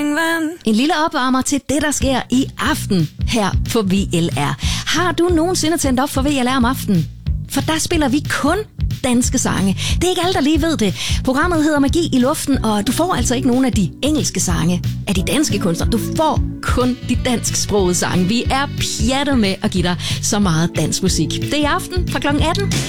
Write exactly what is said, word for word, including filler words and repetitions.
springvand. En lille opvarmer til det, der sker i aften her på V L R. Har du nogensinde tændt op for V L R om aftenen? For der spiller vi kun danske sange. Det er ikke alle, der lige ved det. Programmet hedder Magi i luften, og du får altså ikke nogen af de engelske sange af de danske kunstnere. Du får kun de dansksprogede sange. Vi er pjattet med at give dig så meget dansk musik. Det er i aften fra klokken atten.